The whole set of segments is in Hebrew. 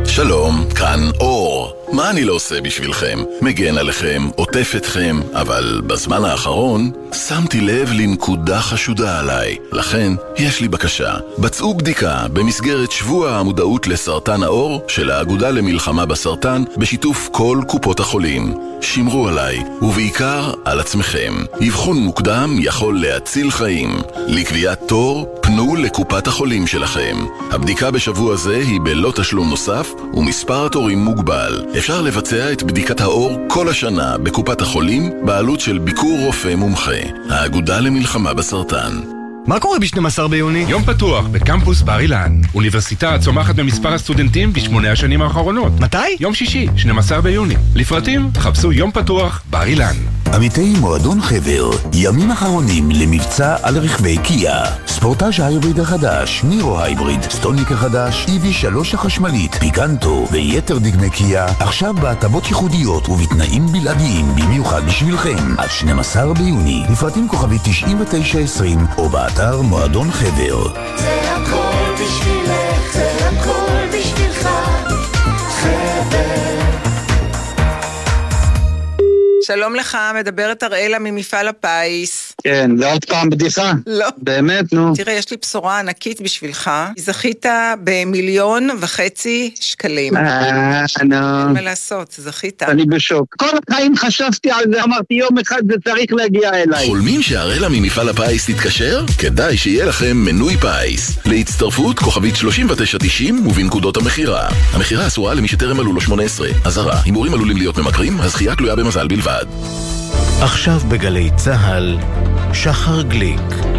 שלום, כאן אור. מה אני לא עושה בשבילכם? מגן עליכם, עוטף אתכם, אבל בזמן האחרון שמתי לב לנקודה חשודה עליי. לכן, יש לי בקשה. בצעו בדיקה במסגרת שבוע המודעות לסרטן העור של האגודה למלחמה בסרטן בשיתוף כל קופות החולים. שמרו עליי, ובעיקר על עצמכם. אבחון מוקדם יכול להציל חיים. לקביעת תור, פנו לקופת החולים שלכם. הבדיקה בשבוע זה היא בלא תשלום נוסף, ומספר התורים מוגבל. אפשר לבצע את בדיקת האור כל השנה בקופת החולים, בעלות של ביקור רופא מומחה. האגודה למלחמה בסרטן. מה קורה ב-12 ביוני? יום פתוח בקמפוס בר אילן. אוניברסיטה צומחת במספר הסטודנטים ב8 השנים האחרונות. מתי? יום שישי, 12 ביוני. לפרטים, חפשו יום פתוח בר אילן. עמיתי מועדון חבר, ימים אחרונים למבצע על רכבי קיה. ספורטאז' ההיבריד החדש, נירו הייבריד, סטוניק החדש, EV3 החשמלית, פיקנטו ויתר דגמי קיה, עכשיו בהטבות ייחודיות ובתנאים בלעדיים במיוחד בשבילכם. עד 12 ביוני, לפרטים כוכבי 9920 או באתר מועדון חבר. זה הכל בשבילך, זה הכל בשבילך, חבר. שלום לך, מדברת אראלה ממפעל הפיס. כן, זה עוד פעם בדיחה? לא. באמת, נו. תראה, יש לי בשורה ענקית בשבילך. זכית ב1.5 שקלים. נו. מה לעשות, זכית. אני בשוק. כל החיים חשבתי על זה, אמרתי יום אחד זה צריך להגיע אליי. חולמים שהאראלה ממפעל הפיס תתקשר? כדאי שיהיה לכם מנוי פיס. להצטרפות כוכבית 3990 ובנקודות המחירה. המחירה אסורה למי שטרם מלאו לו 18. אזהרה, הימורים עלולים להיות ממכרים, הזכייה תלויה במזל בלבד. עכשיו בגלי צהל, שחר גליק.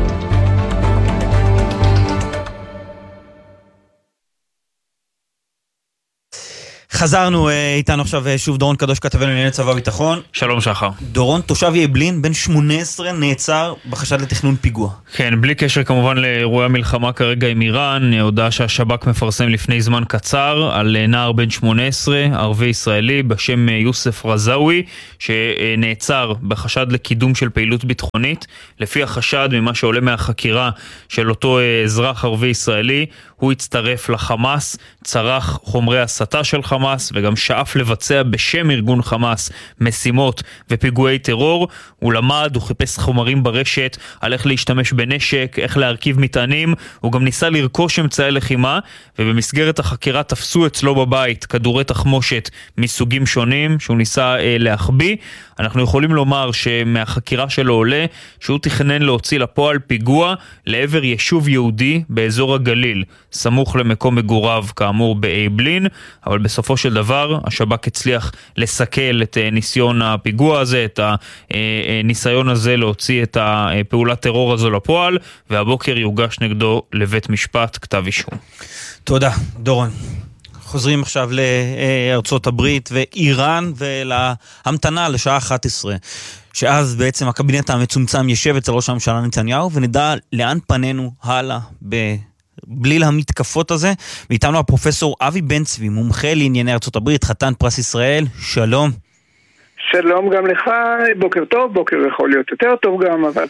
חזרנו איתנו עכשיו שוב דורון קדוש, כתבנו לענייני צבא וביטחון. שלום שחר. דורון, תושב יבלין, בן 18, נעצר בחשד לתכנון פיגוע. כן, בלי קשר כמובן לאירועי המלחמה כרגע עם איראן, הודעה שהשב"כ מפרסם לפני זמן קצר על נער בן 18, ערבי ישראלי בשם יוסף רזאוי, שנעצר בחשד לקידום של פעילות ביטחונית. לפי החשד, ממה שעולה מהחקירה של אותו אזרח ערבי ישראלי, הוא הצטרף לחמאס, צרך חומרי הסתה של חמאס וגם שאף לבצע בשם ארגון חמאס משימות ופיגועי טרור. הוא למד, הוא חיפש חומרים ברשת על איך להשתמש בנשק, איך להרכיב מטענים, הוא גם ניסה לרכוש אמצעי לחימה, ובמסגרת החקירה תפסו אצלו בבית כדורי תחמושת מסוגים שונים שהוא ניסה להחביא. אנחנו יכולים לומר שמהחקירה שלו עולה שהוא תכנן להוציא לפועל פיגוע לעבר יישוב יהודי באזור הגליל, סמוך למקום מגוריו כאמור באעבלין, אבל בסופו של דבר השב"כ הצליח לסכל את ניסיון הפיגוע הזה, את הניסיון הזה להוציא את הפעולת טרור הזו לפועל, והבוקר יוגש נגדו לבית משפט כתב אישום. תודה, דורון. חוזרים עכשיו לארצות הברית ואיראן ולהמתנה לשעה 11, שאז בעצם הקבינט המצומצם ישב אצל ראש הממשלה נתניהו, ונדע לאן פנינו הלאה בליל המתקפות הזה. ואיתנו הפרופסור אבי בן צבי, מומחה לענייני ארצות הברית, חתן פרס ישראל. שלום. שלום גם לך, בוקר טוב, בוקר יכול להיות יותר טוב גם, אבל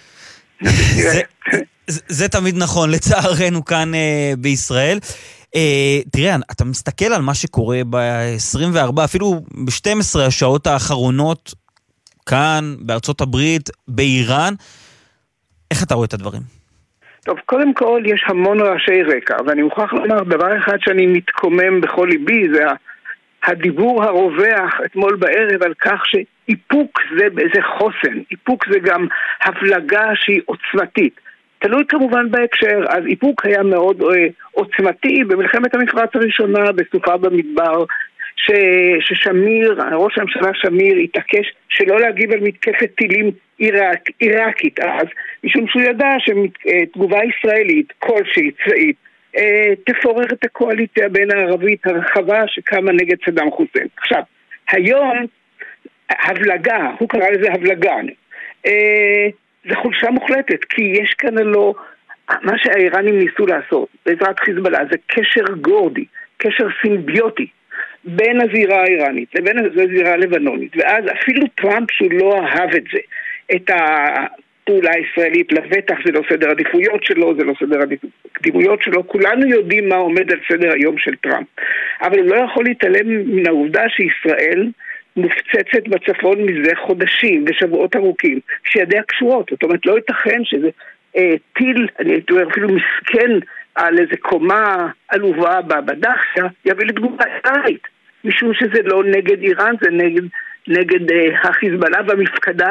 זה תמיד נכון, לצערנו כאן בישראל. תראה, אתה מסתכל על מה שקורה ב-24, אפילו ב-12 השעות האחרונות כאן, בארצות הברית, באיראן, איך אתה רואה את הדברים? טוב, קודם כל יש המון רעשי רקע, ואני מוכרח לומר דבר אחד שאני מתקומם בכל ליבי, זה הדיבור הרווח אתמול בערב על כך שאיפוק זה חוסן, איפוק זה גם הפלגה שהיא עוצמתית. תלוי כמובן בהקשר, אז איפוק היה מאוד עוצמתי במלחמת המפרץ הראשונה בסופה במדבר, ששמיר, ראש הממשלה שמיר התעקש שלא להגיב על מתקפת טילים עיראקית אז, משום שהוא ידע שתגובה ישראלית כלשהי צבאית תפורר את הקואליציה בין הערבית הרחבה שקמה נגד סדאם חוסיין. עכשיו, היום הבלגה, הוא קרא לזה הבלגה, זה חולשה מוחלטת, כי יש כאן לא, מה שהאיראנים ניסו לעשות בעזרת חיזבאללה זה קשר גורדי, קשר סימביוטי בין הזירה האיראנית לבין הזירה הלבנונית, ואז אפילו טראמפ שהוא לא אהב את זה, את פעולה ישראלית, לבטח זה לא סדר עדיפויות שלו, זה לא סדר עדיפויות שלו, כולנו יודעים מה עומד על סדר היום של טראמפ. אבל הוא לא יכול להתעלם מן העובדה שישראל מופצצת בצפון מזה חודשים ושבועות ארוכים, שידיה קשורות. זאת אומרת, לא ייתכן שזה טיל, אני הייתי אומר אפילו מסכן על איזה קומה עלובה בדחסה, יביא לתגובה איראנית, משום שזה לא נגד איראן, זה נגד החיזבאללה והמפקדה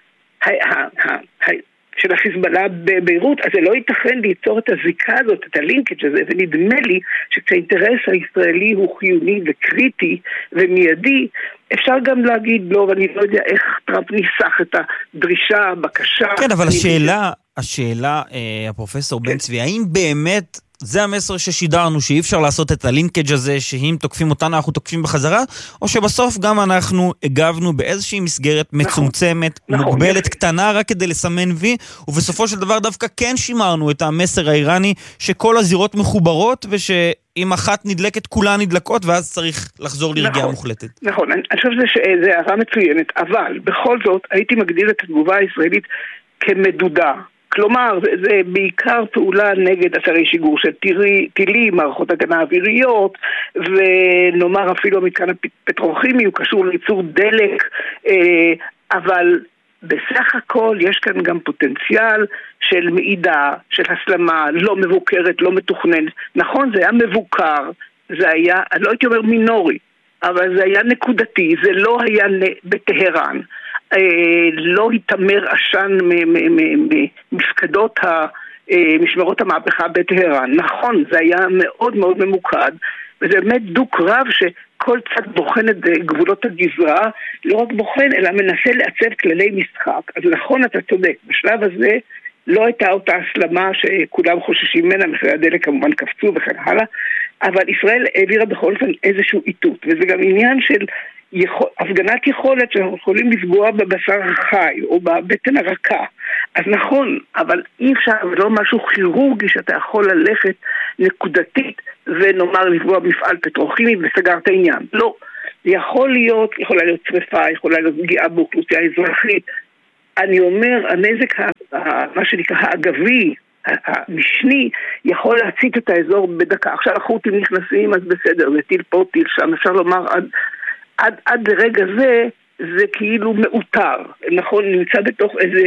של החיזבאללה בביירות. אז זה לא ייתכן ליצור את הזיקה הזאת, את הלינקג' הזה, ונדמה לי שכשהאינטרס הישראלי הוא חיוני וקריטי ומיידי, אפשר גם להגיד לא, ואני לא יודע איך טראמפ ניסח את הדרישה, הבקשה. כן, אבל השאלה, הפרופסור בן צבי, האם באמת זה המסר ששידרנו, שאי אפשר לעשות את הלינקג' הזה, שאם תוקפים אותנו אנחנו תוקפים בחזרה, או שבסוף גם אנחנו הגבנו באיזושהי מסגרת מצומצמת, מוגבלת, קטנה, רק כדי לסמן וי, ובסופו של דבר דווקא כן שימרנו את המסר האיראני, שכל הזירות מחוברות, ושאם אחת נדלקת, כולה נדלקות, ואז צריך לחזור לרגיעה מוחלטת. נכון, אני חושב שזה הערה מצוינת, אבל בכל זאת הייתי מגדיר את התגובה הישראלית כמדודה. כלומר, זה בעיקר פעולה נגד אתרי שיגור של טילים, מערכות הגנה אוויריות, ונאמר אפילו המתקן הפטרוכימי הוא קשור לייצור דלק, אבל בסך הכל יש כאן גם פוטנציאל של מעידה, של הסלמה, לא מבוקרת, לא מתוכננת. נכון, זה היה מבוקר, זה היה, אני לא הייתי אומר מינורי, אבל זה היה נקודתי, זה לא היה בטהרן. לא התאמר עשן ממפקדות משמרות המהפכה בטהרן. נכון, זה היה מאוד מאוד ממוקד, וזה באמת דוק רב שכל צד בוחן את גבולות הגזרה, לא רק בוחן, אלא מנסה לעצב כללי משחק. אז נכון, אתה צודק, בשלב הזה לא הייתה אותה הסלמה שכולם חוששים ממנה, מחירי הדלק כמובן קפצו וכן הלאה, אבל ישראל העבירה בכל זאת איזשהו איתות, וזה גם עניין של הפגנת יכולת שאנחנו יכולים לפגוע בבשר החי או בבטן הרכה. אז נכון, אבל אי אפשר, לא משהו כירורגי שאתה יכול ללכת נקודתית ונאמר לפגוע במפעל פטרוכימי וסגרת העניין. לא, יכולה להיות שריפה, יכולה להיות פגיעה באוכלוסייה אזרחית. אני אומר, הנזק, מה שנקרא האגבי, המשני, יכול להצית את האזור בדקה. עכשיו החות'ים נכנסים, אז בסדר, זה טיל פה, טיל שם, אפשר לומר עד לרגע זה כאילו מאותר, נכון, נמצא בתוך איזה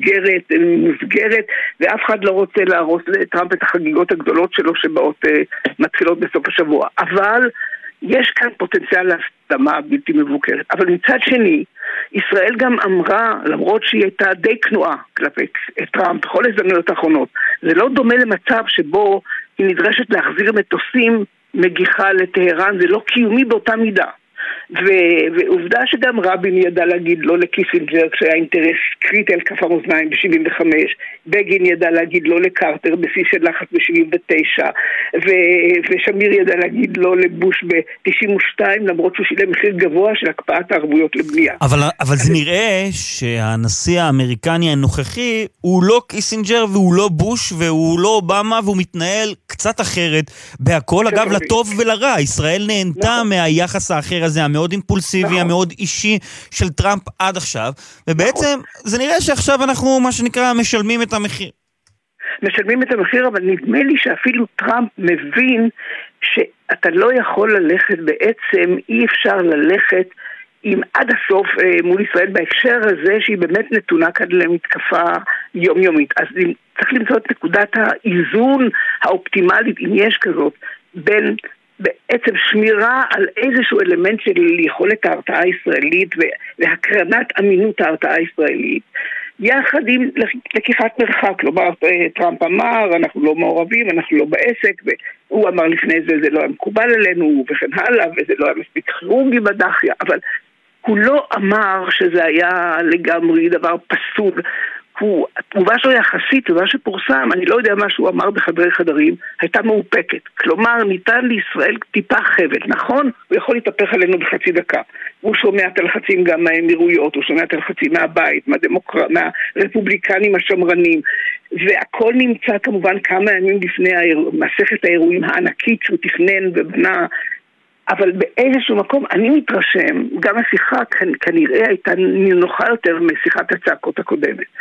מסגרת, ואף אחד לא רוצה להרוס לטראמפ את החגיגות הגדולות שלו שבאות מתחילות בסוף השבוע. אבל יש כאן פוטנציאל להסלמה בלתי מבוקרת. אבל מצד שני, ישראל גם אמרה, למרות שהיא הייתה די כנועה כלפי טראמפ בכל הזדמנויות האחרונות, זה לא דומה למצב שבו היא נדרשת להחזיר מטוסים מגיחה לטהרן, זה לא קיומי באותה מידה. ועובדה שגם רבין ידע להגיד לא לקיסינג'ר כשהיה אינטרס קריטי על כף המאזניים ב-75, בגין ידע להגיד לא לקרטר בשיא של לחץ ב-79, ושמיר ידע להגיד לא לבוש ב-92, למרות שהוא שילם מחיר גבוה של הקפאת הערבויות לבנייה. אבל זה נראה שהנשיא האמריקני הנוכחי הוא לא קיסינג'ר והוא לא בוש והוא לא אובמה, והוא מתנהל קצת אחרת בהכל, אגב לטוב ולרע. ישראל נהנתה מהיחס האחר הזה, המאוד אימפולסיבי, המאוד אישי של טראמפ עד עכשיו, ובעצם זה נראה שעכשיו אנחנו, מה שנקרא, משלמים את המחיר. משלמים את המחיר, אבל נדמה לי שאפילו טראמפ מבין שאתה לא יכול ללכת בעצם, אי אפשר ללכת עם עד הסוף מול ישראל בהקשר הזה שהיא באמת נתונה כאן למתקפה יומיומית. אז צריך למצוא את נקודת האיזון האופטימלית, אם יש כזאת, בין בעצם שמירה על איזשהו אלמנט של יכולת ההרתעה הישראלית והקרנת אמינות ההרתעה הישראלית, יחד עם לקיחת מרחק. כלומר, טראמפ אמר, אנחנו לא מעורבים, אנחנו לא בעסק, והוא אמר לפני זה לא היה מקובל עלינו וכן הלאה, וזה לא היה מספיק כירורגי בדחיה, אבל הוא לא אמר שזה היה לגמרי דבר פסול. התגובה שלו יחסית, תגובה שפורסם, אני לא יודע מה שהוא אמר בחדרי חדרים, הייתה מאופקת. כלומר, ניתן לישראל טיפה חבל, נכון? הוא יכול להתהפך עלינו בחצי דקה. הוא שומע את הלחצים גם מהאמירויות, הוא שומע את הלחצים מהבית, מהרפובליקנים השמרנים, והכל נמצא כמובן כמה ימים לפני מסכת האירועים הענקית שהוא תכנן ובנה, אבל באיזשהו מקום אני מתרשם, גם השיחה כנראה הייתה נוחה יותר משיחת הצעקות הקודמת.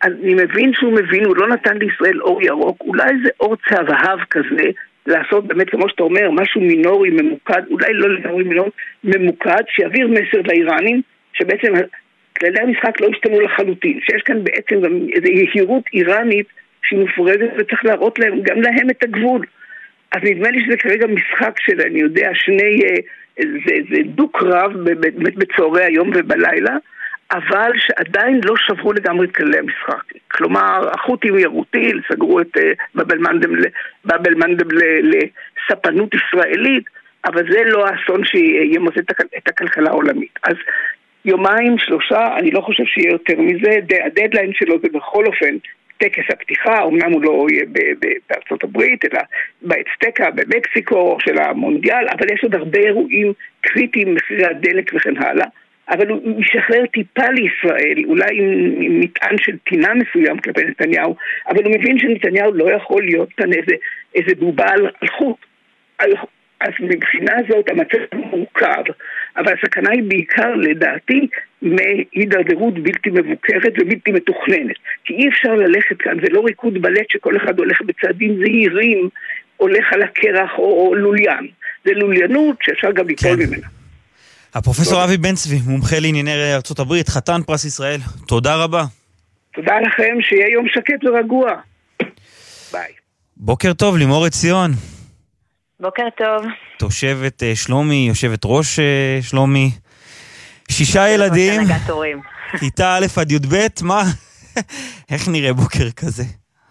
אני מבין שהוא מבין, הוא לא נתן לישראל אור ירוק, אולי זה אור צהבהב כזה, לעשות באמת, כמו שאתה אומר, משהו מינורי, ממוקד, אולי לא לגמרי מינורי, ממוקד, שיעביר מסר לאיראנים, שבעצם כללי המשחק לא השתנו לחלוטין, שיש כאן בעצם גם איזו יהירות איראנית שהיא מופרדת, וצריך להראות להם, גם להם את הגבול. אז נדמה לי שזה כרגע משחק של, אני יודע, זה דו-קרב באמת בצהרי היום ובלילה, אבל שעדיין לא שברו לגמרי את כללי המשחק. כלומר, החות'ים ירותי, סגרו את באב אל-מנדב לספנות ישראלית, אבל זה לא האסון שימוס את הכלכלה העולמית. אז יומיים, 3, אני לא חושב שיהיה יותר מזה, הדדליין שלו זה בכל אופן טקס הפתיחה, אמנם הוא לא יהיה בארצות הברית, אלא באצטקה, במקסיקו של המונדיאל, אבל יש עוד הרבה אירועים קריטיים, מחירי הדלק וכן הלאה, אבל הוא משחרר טיפה לישראל, אולי עם מטען של טינה מסוים כלפי נתניהו, אבל הוא מבין שנתניהו לא יכול להיות כאן איזה בובה על חוט. אז מבחינה הזאת המצב מורכב, אבל הסכנה היא בעיקר לדעתי מהידרדרות בלתי מבוקרת ובלתי מתוכננת. כי אי אפשר ללכת כאן, זה לא ריקוד בלט שכל אחד הולך בצעדים זהירים, הולך על הקרח או לוליין. זה לוליינות שאפשר גם ליפול ממנה. הפרופסור אבי בן צבי, מומחה לענייני ארצות הברית, חתן פרס ישראל, תודה רבה. תודה לכם, שיהיה יום שקט ורגוע. ביי. בוקר טוב, לימור ציון. בוקר טוב. תושבת שלומי, יושבת ראש שלומי. 6 ילדים. כיתה א' עד י"ב, מה? איך נראה בוקר כזה?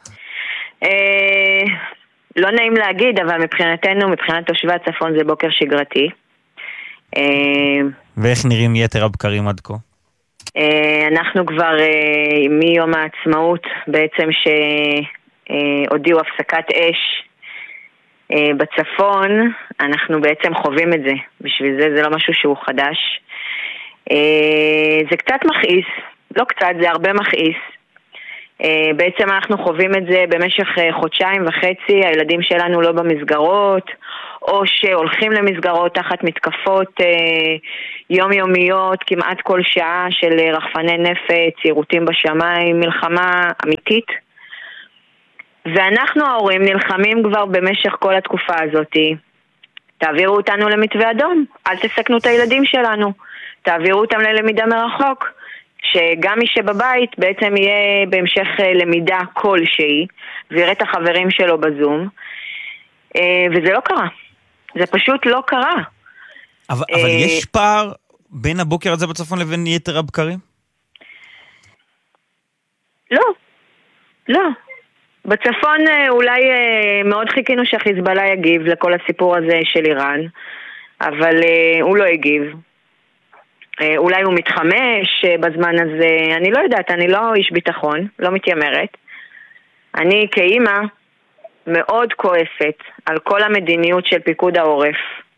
לא נעים להגיד, אבל מבחינתנו, מבחינת תושבי הצפון זה בוקר שגרתי. ואיך נראים יתר הבקרים עד כה? אנחנו כבר מיום העצמאות בעצם שהודיעו הפסקת אש בצפון, אנחנו בעצם חווים את זה. בשביל זה לא משהו שהוא חדש. זה קצת מכעיס, לא קצת, זה הרבה מכעיס. בעצם אנחנו חווים את זה במשך 1.5 חודשים, הילדים שלנו לא במסגרות, או שהולכים למסגרות תחת מתקפות יומיומיות, כמעט כל שעה של רחפני נפץ, יירוטים בשמיים, מלחמה אמיתית. ואנחנו ההורים נלחמים כבר במשך כל התקופה הזאת. תעבירו אותנו למתווה אדום, אל תסכנו את הילדים שלנו, תעבירו אותם ללמידה מרחוק, שגם מי שבבית בעצם יהיה בהמשך למידה כלשהי, ויראה את החברים שלו בזום, וזה לא קרה. זה פשוט לא קרה. אבל יש פער בין הבוקר הזה בצפון לבין יתר הבקרים? לא. בצפון אולי מאוד חיכינו שהחיזבאללה יגיב לכל הסיפור הזה של איראן, אבל הוא לא הגיב. אולי הוא מתחמש בזמן הזה, אני לא יודעת, אני לא איש ביטחון, לא מתיימרת. אני כאימא מאוד כועסת על כל המדיניות של פיקוד העורף,